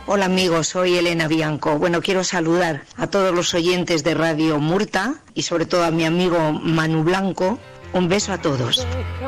Hola amigos, soy Elena Bianco. Bueno, quiero saludar a todos los oyentes de Radio Murta y sobre todo a mi amigo Manu Blanco. Un beso a todos.